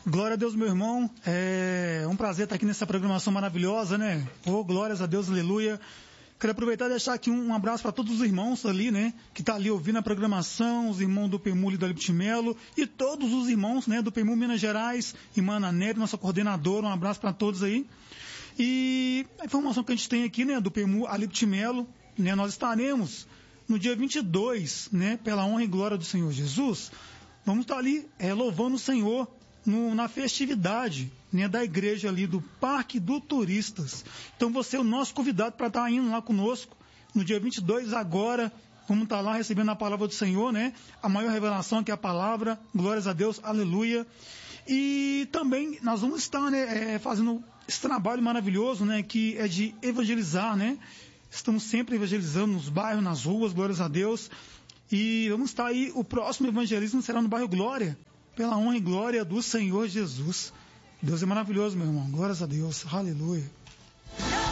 Glória a Deus, meu irmão. É um prazer estar aqui nessa programação maravilhosa, né? Glórias a Deus, aleluia. Quero aproveitar e deixar aqui um abraço para todos os irmãos ali, né? Que tá ali ouvindo a programação, os irmãos do PEMUL e do Aliptimelo e todos os irmãos, né? Do PEMUL Minas Gerais, irmã Ana Nery, nossa coordenadora, um abraço para todos aí. E a informação que a gente tem aqui, né? Do PEMUL Aliptimelo, né? Nós estaremos no dia 22, né? Pela honra e glória do Senhor Jesus. Vamos estar ali louvando o Senhor na festividade, né, da igreja ali do Parque do Turistas. Então você é o nosso convidado para estar indo lá conosco no dia 22 agora. Vamos estar lá recebendo a palavra do Senhor, né? A maior revelação que é a palavra. Glórias a Deus, aleluia. E também nós vamos estar, né, fazendo esse trabalho maravilhoso, né, que é de evangelizar, né? Estamos sempre evangelizando nos bairros, nas ruas, glórias a Deus. E vamos estar aí, o próximo evangelismo será no bairro Glória, pela honra e glória do Senhor Jesus. Deus é maravilhoso, meu irmão. Glórias a Deus. Aleluia.